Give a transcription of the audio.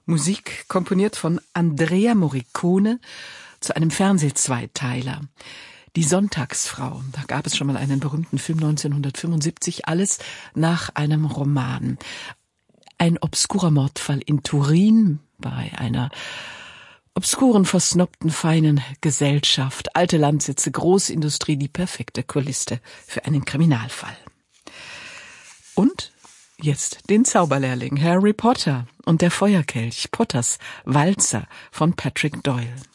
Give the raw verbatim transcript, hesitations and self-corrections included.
Musik komponiert von Andrea Morricone zu einem Fernsehzweiteiler. Die Sonntagsfrau, da gab es schon mal einen berühmten Film neunzehnhundertfünfundsiebzig, alles nach einem Roman. Ein obskurer Mordfall in Turin bei einer obskuren, versnobten, feinen Gesellschaft, alte Landsitze, Großindustrie, die perfekte Kulisse für einen Kriminalfall. Und jetzt den Zauberlehrling Harry Potter und der Feuerkelch, Potters Walzer von Patrick Doyle.